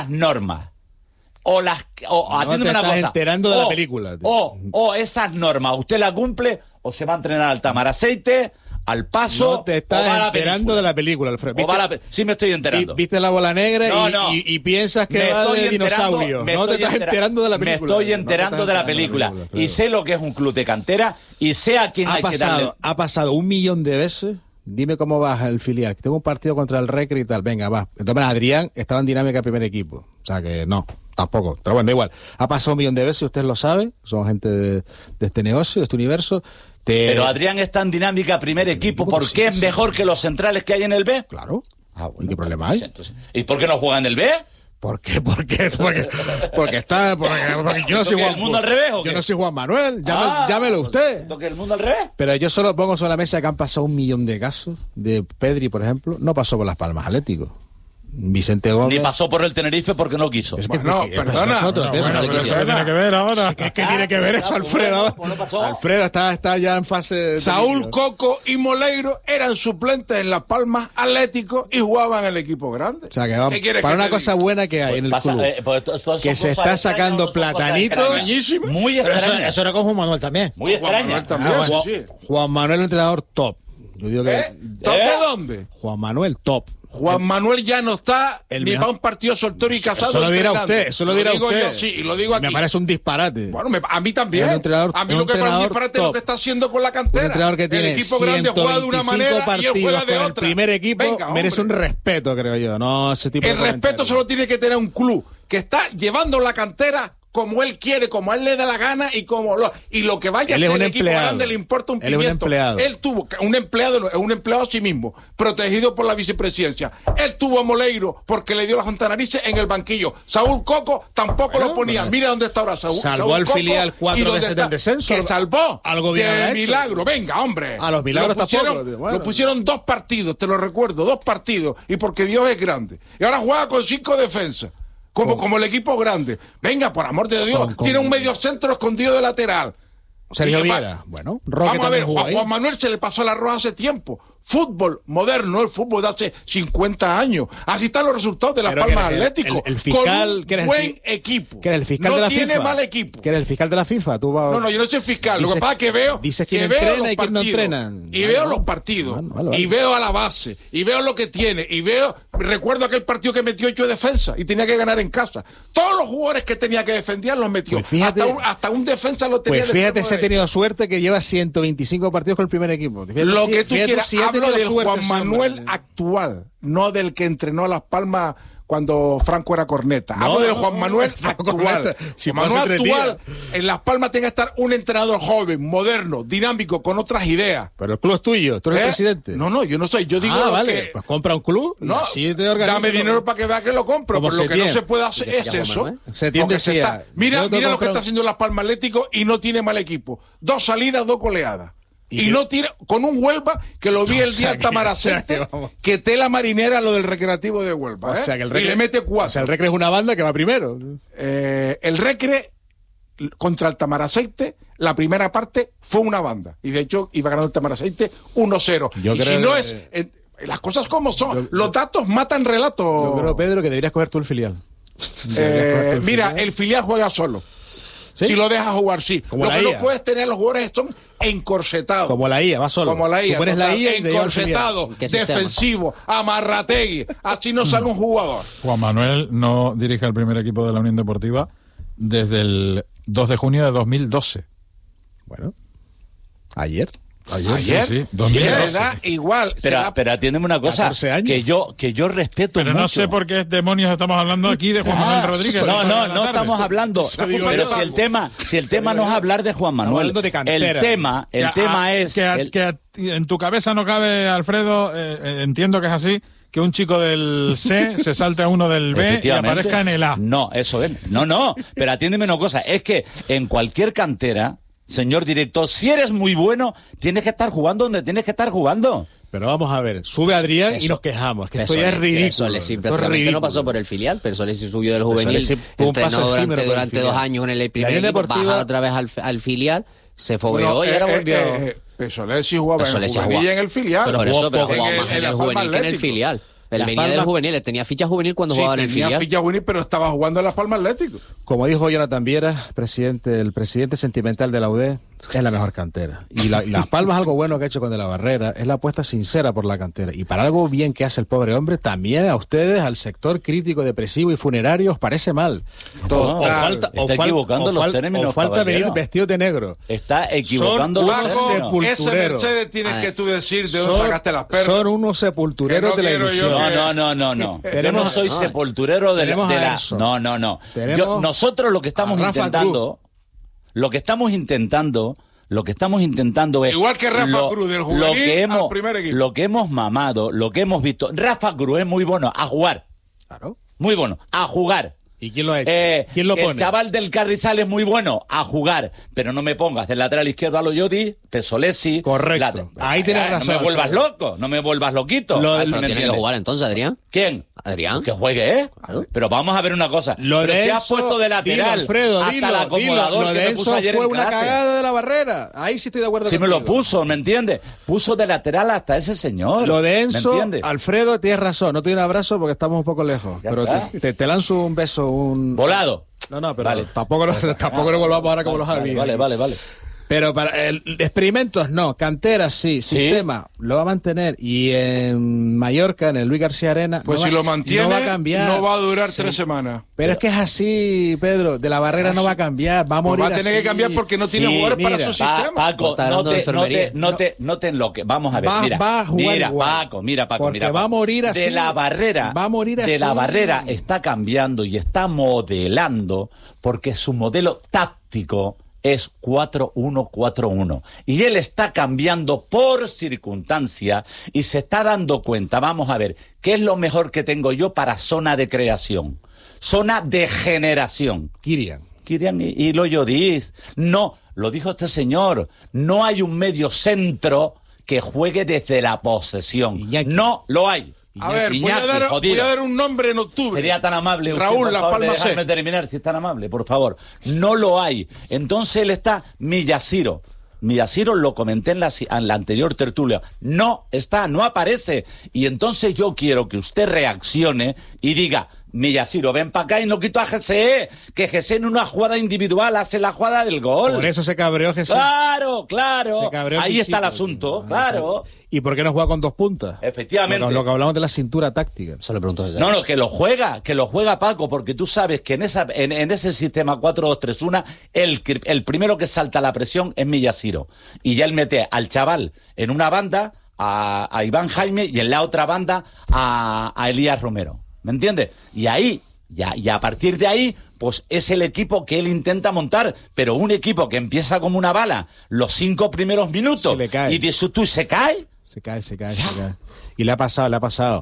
las normas. O atiéndeme una cosa. Enterando de la película. O esas normas, usted las cumple, o se va a entrenar al Tamaraceite, al Paso. No te estás enterando de la película, Alfredo. Sí me estoy enterando. Viste La Bola Negra y piensas que va de dinosaurio. No te estás enterando de la película. Me estoy enterando de la película. Y sé lo que es un club de cantera y sé a quién hay que darle. Ha pasado 1 millón de veces. Dime cómo vas el filial. Tengo un partido contra el Recre y tal. Venga, va. Entonces Adrián estaba en dinámica primer equipo. O sea que no, tampoco. Pero bueno, da igual. Ha pasado 1 millón de veces, usted lo sabe. Son gente de este negocio, de este universo. Pero Adrián está en dinámica primer equipo porque es mejor que los centrales que hay en el B. Claro. Bueno, ¿Y qué problema hay? Entonces, ¿y por qué no juega en el B? ¿Por qué? Porque yo no soy Juan, el mundo al revés, ¿o qué? Yo no soy Juan Manuel, llámelo usted. ¿Toque el mundo al revés? Pero yo solo pongo sobre la mesa que han pasado 1 millón de casos. De Pedri, por ejemplo, no pasó por Las Palmas Atlético. Vicente Gómez. Ni pasó por el Tenerife porque no quiso. No, perdona. Pero eso tiene que ver ahora. ¿Qué tiene que ver eso, Alfredo? Alfredo está ya en fase... Saúl Coco y Moleiro eran suplentes en Las Palmas Atlético y jugaban en el equipo grande. O sea, que vamos, para una cosa buena que hay en el club, que se está sacando Platanito. Muy extraño. Eso era con Juan Manuel también. Muy extraño. Juan Manuel, entrenador top. Yo digo que ¿Top de dónde? Juan Manuel, top. Juan Manuel ya no está ni para un partido soltero y casado. Eso lo dirá usted, eso lo dirá usted. Yo, sí, y lo digo aquí. Me parece un disparate. Bueno, a mí también. A mí lo que me parece un disparate es lo que está haciendo con la cantera. Un entrenador que tiene el equipo grande juega de una manera y él juega de otra. El primer equipo merece un respeto, creo yo. No ese tipo el respeto solo tiene que tener un club que está llevando la cantera como él quiere, como a él le da la gana y lo que vaya a hacer el equipo grande le importa un pimiento. Él tuvo un empleado a sí mismo, protegido por la vicepresidencia. Él tuvo a Moleiro porque le dio las narices en el banquillo. Saúl Coco tampoco lo ponía. Mira dónde está ahora Saúl. Salvó al filial 4 veces del descenso. Que salvó algo de milagro. Venga, hombre. A los milagros lo pusieron 2 partidos, te lo recuerdo, 2 partidos. Y porque Dios es grande. Y ahora juega con 5 defensas. Como el equipo grande. Venga, por amor de Dios. Tiene un medio centro escondido de lateral. Sergio Viera. Bueno, vamos a ver, Juan Manuel se le pasó el arroz hace tiempo. Fútbol moderno, el fútbol de hace 50 años. Así están los resultados de Las Palmas Atlético. El fiscal, con un buen equipo. Que eres el fiscal de la FIFA. No tiene mal equipo. Que eres el fiscal de la FIFA. No, yo no soy fiscal. Lo que pasa es que veo. Dices quién entrena y quién no entrena. Y veo los partidos. Y veo a la base. Y veo lo que tiene. Y veo. Recuerdo aquel partido que metió 8 de defensa y tenía que ganar en casa. Todos los jugadores que tenía que defender los metió. Pues fíjate, hasta un defensa lo tenía. Pues fíjate si ha tenido suerte que lleva 125 partidos con el primer equipo. Fíjate, lo que tú quieras. Hablo del suerte, Juan Manuel actual, no del que entrenó a Las Palmas cuando Franco era corneta. Hablo del Juan Manuel actual. Si Juan Manuel actual, en Las Palmas tiene que estar un entrenador joven, moderno, dinámico, con otras ideas. Pero el club es tuyo, tú eres el presidente. No, yo no soy. Yo digo vale, pues compra un club y así te organizas. Dame dinero para que vea que lo compro, pero lo que no se puede hacer es eso. Mira lo que está haciendo Las Palmas Atlético y no tiene mal equipo. 2 salidas, 2 goleadas. Y no tiene, con un Huelva que lo vi el día al Tamaracete, que tela marinera lo del Recreativo de Huelva. O sea, que el Recre, y le mete 4. O sea, el Recre es una banda que va primero. El Recre contra el Tamaracete, la primera parte fue una banda. Y de hecho iba ganando el Tamaracete 1-0. Y si no es. Las cosas como son. Los datos matan relatos. Yo creo, Pedro, que deberías coger tú el filial. Mira, el filial juega solo. ¿Sí? Si lo dejas jugar, sí. Como lo que no puedes tener los jugadores son encorsetados. Como la IA, va solo. Como la IA. Tú pones la IA encorsetado, defensivo, amarrategui. Así no sale un jugador. Juan Manuel no dirige el primer equipo de la Unión Deportiva desde el 2 de junio de 2012. Bueno, ayer. Sí, 2012. Igual. Pero atiéndeme una cosa, que yo respeto pero mucho. No sé por qué demonios estamos hablando aquí de Juan Manuel Rodríguez. No estamos hablando. Pero si el tema no es hablar de Juan Manuel, el tema es que en tu cabeza no cabe, Alfredo, entiendo que es así, que un chico del C se salte a uno del B y aparezca en el A. No, eso es. No, pero atiéndeme una cosa, es que en cualquier cantera, señor director, si eres muy bueno, tienes que estar jugando donde tienes que estar jugando. Pero vamos a ver, sube Adrián y nos quejamos, que esto ya es ridículo. Prácticamente no pasó por el filial, pero Solés subió del juvenil, entrenó durante 2 años en el primer equipo, baja otra vez al filial, se fogueó y ahora volvió... Solés sí jugaba en el juvenil y en el filial. Pero jugaba más en el juvenil que en el filial. Él venía del juvenil, tenía ficha juvenil cuando jugaba en el filial. Tenía ficha juvenil, pero estaba jugando en Las Palmas Atlético. Como dijo Jonathan Viera, el presidente sentimental de la UD, es la mejor cantera. Y Las Palmas, algo bueno que ha hecho con De la Barrera, es la apuesta sincera por la cantera. Y para algo bien que hace el pobre hombre, también a ustedes, al sector crítico, depresivo y funerario, os parece mal. Está equivocando los términos. Falta venir vestido de negro. Está equivocando los términos. Ese Mercedes tienes que tú decir de dónde sacaste las perras. Son unos sepultureros de la ilusión. No. Yo no soy sepulturero de la... No. Nosotros lo que estamos intentando es... Igual que Rafa Cruz del juvenil al primer equipo. Lo que hemos mamado, lo que hemos visto... Rafa Cruz es muy bueno a jugar. Claro. Muy bueno a jugar. ¿Y quién lo ha hecho? ¿Quién lo pone? El chaval del Carrizal es muy bueno a jugar, pero no me pongas del lateral izquierdo a Loyotti, Pesolesi... Correcto. Ahí tienes razón. No me vuelvas loco, no me vuelvas loquito. ¿Tiene que jugar entonces, Adrián? ¿Quién? Adrián. Que juegue, ¿eh? Claro. Pero vamos a ver una cosa. Pero se ha puesto de lateral. Alfredo, hasta el acomodador lo de que me puso ayer fue en una clase. cagada de la Barrera. Ahí sí estoy de acuerdo contigo. Me lo puso, ¿me entiendes? Puso de lateral hasta ese señor. Lo de Enzo, Alfredo, tienes razón. No te doy un abrazo porque estamos un poco lejos. Ya pero te lanzo un beso, volado. No, pero vale. tampoco lo volvamos ahora como los Javi. Vale. Pero para experimentos no, canteras sí, sistema lo va a mantener. Y en Mallorca, en el Luis García Arena, pues si lo mantiene, no va a cambiar. No va a durar 3 semanas. Pero es que es así, Pedro, de la Barrera no va a cambiar, va a morir. Va a tener que cambiar porque no tiene jugadores para su sistema. Paco, no te enloques. Vamos a ver, mira, Paco. Porque va a morir así. De la Barrera, la Barrera está cambiando y está modelando porque su modelo táctico es 4-1-4-1 y él está cambiando por circunstancia y se está dando cuenta. Vamos a ver, ¿qué es lo mejor que tengo yo para zona de creación? Zona de generación. Kirian y Loyotis. No, lo dijo este señor, no hay un medio centro que juegue desde la posesión. Iñaki. No lo hay. A ver, voy a dar un nombre en octubre. Sería tan amable Raúl, Las Palmas, déjame terminar, si es tan amable, por favor. No lo hay. Entonces él está Millaciro. Millaciro lo comenté en la anterior tertulia. No está, no aparece. Y entonces yo quiero que usted reaccione y diga: Millaciro, ven para acá y no quito a GCE, que GCE en una jugada individual hace la jugada del gol. Por eso se cabreó GCE. Claro. Ahí está el asunto, claro. ¿Y por qué no juega con 2 puntas? Efectivamente. Lo que hablamos de la cintura táctica. Eso le pregunto a GCE. No, que lo juega Paco, porque tú sabes que en ese sistema 4-2-3-1, el primero que salta la presión es Millaciro. Y ya él mete al chaval en una banda, a Iván Jaime, y en la otra banda a Elías Romero. ¿Me entiendes? Y ahí, y a partir de ahí, pues es el equipo que él intenta montar, pero un equipo que empieza como una bala los 5 primeros minutos, se le cae. Y dices tú, ¿se cae? Se cae. Y le ha pasado.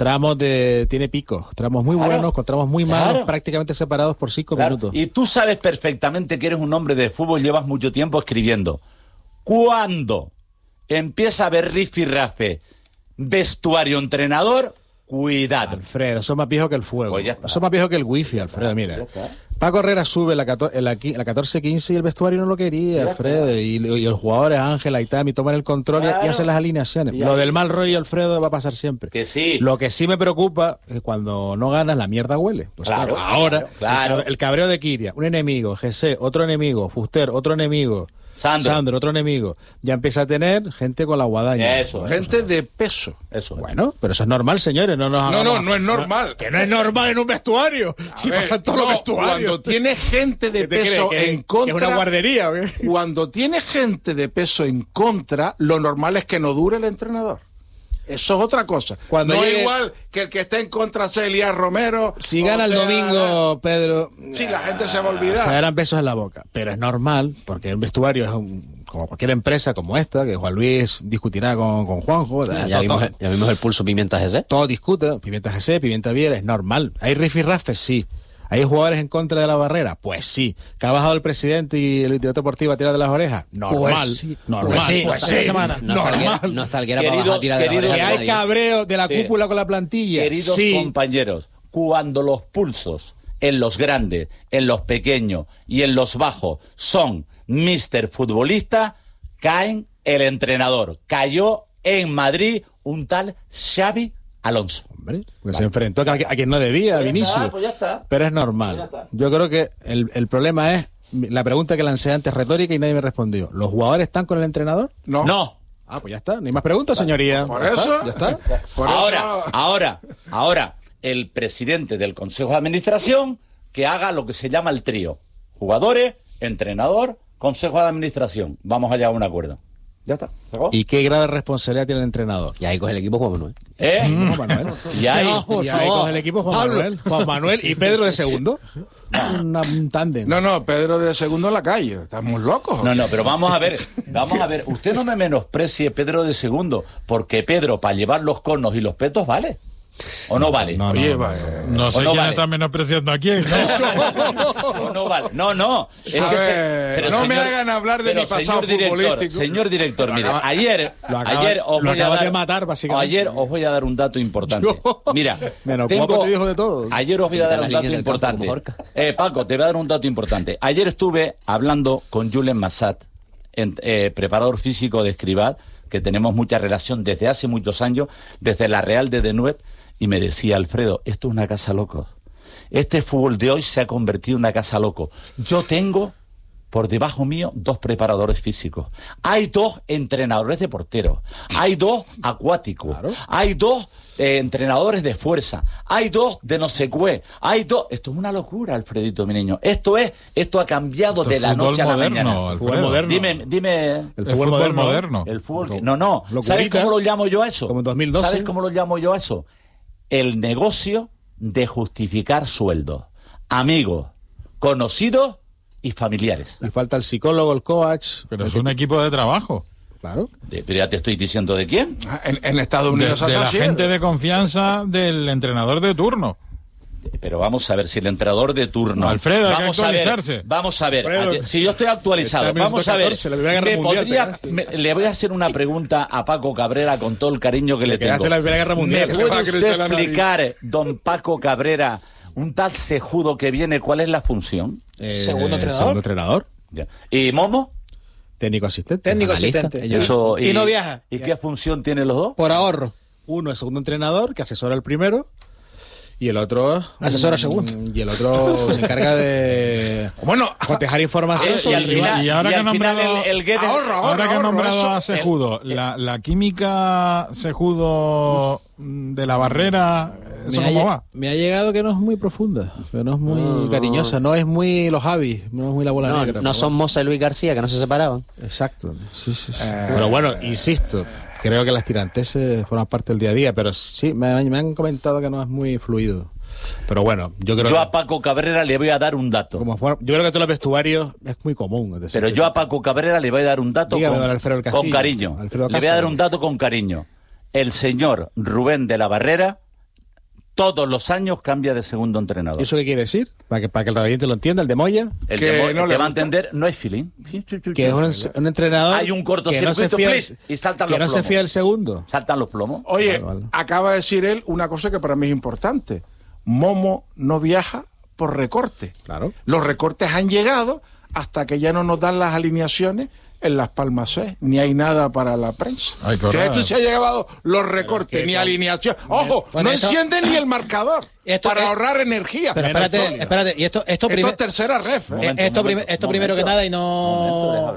Tiene picos, tramos muy buenos, con tramos muy malos, prácticamente separados por 5 minutos. Y tú sabes perfectamente que eres un hombre de fútbol, llevas mucho tiempo escribiendo. ¿Cuándo empieza a haber rifirrafe, vestuario, entrenador? Cuidado. Alfredo, eso es más viejo que el fuego. Pues eso es más viejo que el wifi, Alfredo, mira. Paco Herrera sube la 14-15 y el vestuario no lo quería, Alfredo. Y los jugadores, Ángel, Aitami, toman el control y hacen las alineaciones. Lo del mal rollo, Alfredo, va a pasar siempre. Que sí. Lo que sí me preocupa es cuando no ganas, la mierda huele. Pues ahora, el cabreo de Kiria, un enemigo, GC, otro enemigo, Fuster, otro enemigo. Sandro, otro enemigo. Ya empieza a tener gente con la guadaña. Gente de peso. Bueno, pero eso es normal, señores. No es normal. Que no es normal en un vestuario. Si pasan todos los vestuarios. Cuando tiene gente de peso en contra. Que es una guardería. Cuando tiene gente de peso en contra, lo normal es que no dure el entrenador. Eso es otra cosa. Cuando no es igual que el que esté en contra sea Elías Romero. Si gana el domingo, Pedro. Sí, la gente se va a olvidar. Se darán besos en la boca. Pero es normal, porque un vestuario es como cualquier empresa como esta, que Juan Luis discutirá con Juanjo. Ya vimos el pulso Pimienta GC. Todo discute. Pimienta GC, Pimienta Viera, es normal. ¿Hay rifirrafes? Sí. ¿Hay jugadores en contra de la Barrera? Pues sí. ¿Que ha bajado el presidente y el director deportivo a tirar de las orejas? Normal. Pues sí. Normal. Pues sí. Semana. Normal. No está alguien para bajar a tirar de las orejas. Que hay cabreo de la cúpula con la plantilla. Queridos compañeros, cuando los pulsos en los grandes, en los pequeños y en los bajos son Mr. Futbolista, caen el entrenador. Cayó en Madrid un tal Xavi Alonso. Hombre, pues se enfrentó a quien no debía, a Vinicius. Pues ya está. Pero es normal. Yo creo que el problema es, la pregunta que lancé antes retórica y nadie me respondió. ¿Los jugadores están con el entrenador? No. Ah, pues ya está. Ni más preguntas, señoría. Por eso. Ya está. Ahora, el presidente del Consejo de Administración que haga lo que se llama el trío. Jugadores, entrenador, Consejo de Administración. Vamos allá a un acuerdo. Ya está. ¿Y qué grado de responsabilidad tiene el entrenador? Y ahí coge el equipo Juan Manuel. Juan Manuel. Y ahí coge el equipo Juan Manuel y Pedro de segundo. Un tándem. No, Pedro de segundo en la calle. Estamos locos. No, pero vamos a ver. Usted no me menosprecie Pedro de segundo, porque Pedro, para llevar los conos y los petos, vale. ¿O no vale? No sé quién está menospreciando a quién. No vale. No. Pero me hagan hablar de mi pasado futbolístico. Señor director, mire, ayer os voy a dar un dato importante. Mira, ayer os voy a dar un dato importante. Paco, te voy a dar un dato importante. Ayer estuve hablando con Julen Massat, preparador físico de Escribá, que tenemos mucha relación desde hace muchos años, desde la Real de Denuet, y me decía, Alfredo, esto es una casa loco. Este fútbol de hoy se ha convertido en una casa loco. Yo tengo por debajo mío 2 preparadores físicos. Hay 2 entrenadores de porteros. Hay 2 acuáticos. Claro. Hay 2 entrenadores de fuerza. Hay 2 de no sé qué. Hay 2... Esto es una locura, Alfredito, mi niño. Esto ha cambiado de la noche a la mañana. El fútbol moderno. Dime. El fútbol moderno. El fútbol... No. ¿Sabes cómo lo llamo yo a eso? Como en 2012. ¿Sabes cómo lo llamo yo a eso? El negocio de justificar sueldos. Amigos, conocidos y familiares. Le falta el psicólogo, el coach. Pero es un equipo de trabajo. Claro. Pero ya te estoy diciendo de quién. En Estados Unidos de la gente de confianza del entrenador de turno. Pero vamos a ver si el entrenador de turno. Alfredo, hay que actualizarse. Vamos a ver. Si yo estoy actualizado, vamos a ver. Le voy a hacer una pregunta a Paco Cabrera con todo el cariño que le tengo. ¿Me puede usted explicar, don Paco Cabrera, un tal Cejudo que viene, cuál es la función? Segundo entrenador. Ya. ¿Y Momo? Técnico asistente. Y no viaja. ¿Y qué función tienen los dos? Por ahorro. Uno es segundo entrenador, que asesora al primero. Y el otro asesora segundo. Y el otro se encarga de cotejar información sobre el rival. Y ahora que ha nombrado ahora que ha nombrado a Cejudo, la química Cejudo de la Barrera, ¿eso cómo va? Me ha llegado que no es muy profunda, que no es muy cariñosa, no es muy los Javis, no es muy la bola negra. No son Mosa y Luis García, que no se separaban. Exacto. Sí. Pero bueno, insisto, creo que las tiranteses forman parte del día a día, pero sí, me han comentado que no es muy fluido. Pero bueno, yo a Paco Cabrera le voy a dar un dato. Yo creo que todos los vestuarios es muy común. Es decir, pero yo a Paco Cabrera le voy a dar un dato con cariño. Le voy a dar un dato con cariño. El señor Rubén de la Barrera todos los años cambia de segundo entrenador. ¿Eso qué quiere decir? Para que el oyente lo entienda, el de Moya. El que no le va a entender, no hay feeling. Que es un entrenador. Hay un cortocircuito, y saltan los plomos. Que no se fía el segundo. Saltan los plomos. Oye, acaba de decir él una cosa que para mí es importante. Momo no viaja por recorte. Claro. Los recortes han llegado hasta que ya no nos dan las alineaciones en Las Palmas C, ni hay nada para la prensa. Esto se ha llevado los recortes, ni alineación. Ojo, no encienden ni el marcador para ahorrar energía. Pero espérate, y esto es tercera ref. Esto primero que nada y no...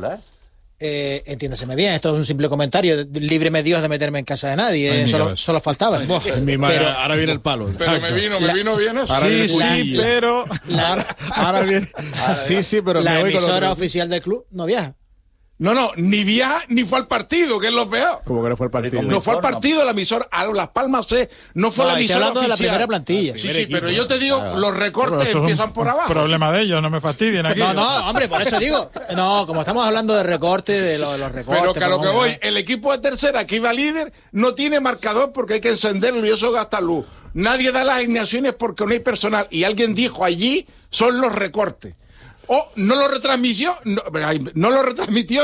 entiéndaseme bien, esto es un simple comentario, líbreme Dios de meterme en casa de nadie, solo faltaba. Ahora viene el palo. Pero me vino bien eso. Pero ahora viene. Sí, pero la emisora oficial del club no viaja. No, ni viaja ni fue al partido, que es lo peor. ¿Cómo que no fue al partido? No fue al partido la emisora, a Las Palmas C, no fue la emisora hablando oficial. De la primera plantilla. Sí, pero yo te digo, los recortes empiezan por abajo. Problema de ellos, no me fastidien aquí. No, hombre, por eso digo. No, como estamos hablando de recortes, de los recortes. Pero que a lo que voy, el equipo de tercera que iba líder no tiene marcador porque hay que encenderlo y eso gasta luz. Nadie da las asignaciones porque no hay personal. Y alguien dijo allí, son los recortes. No lo retransmitió, no lo retransmitió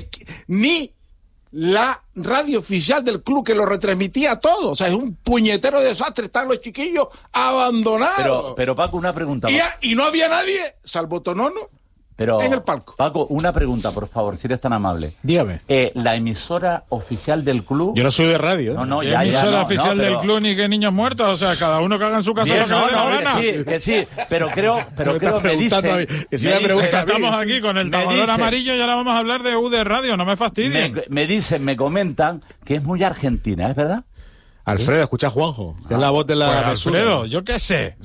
ni la radio oficial del club que lo retransmitía todo. O sea, es un puñetero desastre. Están los chiquillos abandonados. Pero Paco, una pregunta. Y no había nadie, salvo Tonono, Pero, en el palco. Paco, una pregunta, por favor, si eres tan amable. Dígame. La emisora oficial del club... Yo no soy de radio. No, ¿qué emisora oficial del club ni qué niños muertos? O sea, cada uno que haga en su casa lo que le dé la gana. Que sí, pero creo me dice... Estamos aquí con el tabulador amarillo y ahora vamos a hablar de UD Radio, no me fastidien. Me comentan que es muy argentina, ¿es verdad? Alfredo, escucha a Juanjo, que es la voz de la... Pues Alfredo, yo qué sé.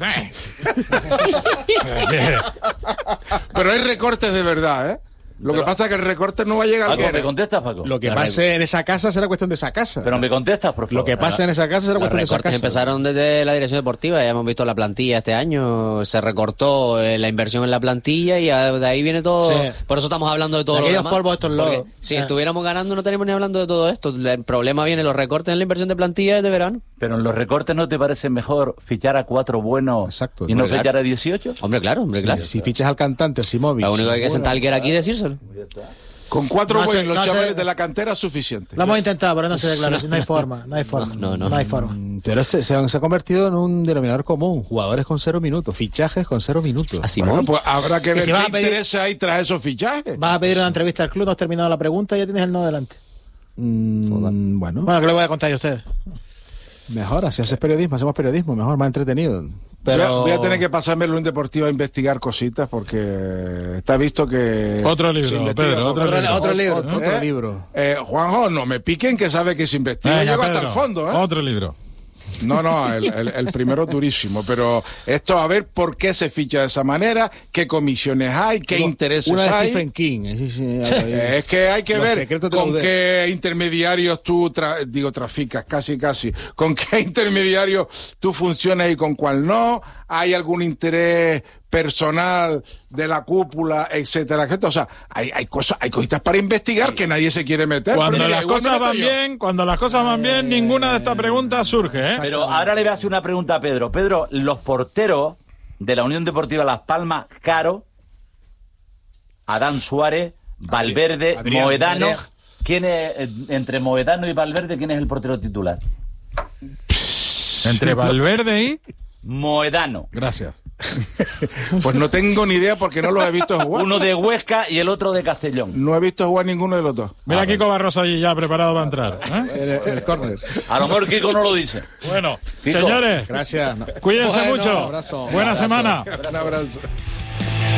Pero hay recortes de verdad, ¿eh? Lo que pasa es que el recorte no va a llegar. Paco, ¿me contestas, Paco? Lo que pase en esa casa será cuestión de esa casa. Pero me contestas, por favor. Lo que pase en esa casa será cuestión de esa casa. Los recortes empezaron desde la dirección deportiva, ya hemos visto la plantilla este año, se recortó la inversión en la plantilla y de ahí viene todo. Sí. Por eso estamos hablando de todo de lo aquellos demás. polvos estos lodos. Si estuviéramos ganando no tenemos ni hablando de todo esto. El problema viene los recortes en la inversión de plantilla desde verano. Pero en los recortes ¿no te parece mejor fichar a 4 buenos Exacto, y no fichar a 18? Hombre, claro. Si fichas al cantante Simovic. Lo único que hay que sentar alguien aquí y decírselo. Con 4 buenos los chavales de la cantera es suficiente. Lo hemos intentado, pero no se declara. No hay forma. No hay forma. Pero se ha convertido en un denominador común. Jugadores con 0 minutos, fichajes con 0ro minutos. Así bueno, pues habrá que ver qué interés hay tras esos fichajes. Vas a pedir una entrevista al club, no has terminado la pregunta y ya tienes el no delante. Bueno, ¿qué le voy a contar yo a ustedes? Mejor, si haces periodismo, hacemos periodismo, mejor, más entretenido. Pero... Voy a tener que pasarme el lunes deportivo a investigar cositas porque está visto que... Otro libro, Pedro, otro libro. Juanjo, no me piquen que sabe que se investiga. Llego hasta el fondo, ¿eh? Otro libro. No, el primero durísimo, pero esto a ver por qué se ficha de esa manera, qué comisiones hay, qué intereses una de hay. Stephen King. Es que hay que ver con qué intermediarios tú traficas, casi, con qué intermediarios tú funcionas y con cuál no, hay algún interés personal de la cúpula, etcétera. O sea, hay cositas para investigar que nadie se quiere meter. Cuando las cosas van bien, ninguna de estas preguntas surge, ¿eh? Pero ahora le voy a hacer una pregunta a Pedro. Pedro, los porteros de la Unión Deportiva Las Palmas, Caro, Adán Suárez, Valverde, Adrián, Moedano. ¿Quién es, entre Moedano y Valverde, quién es el portero titular? Entre Valverde y... Moedano. Gracias. Pues no tengo ni idea porque no los he visto jugar. Uno de Huesca y el otro de Castellón. No he visto jugar ninguno de los dos. Mira a Kiko Barroso allí ya preparado para entrar. El córner. A lo mejor Kiko no lo dice. Bueno, Kiko, señores. Gracias. Cuídense mucho. Abrazo. Buena semana. Un abrazo.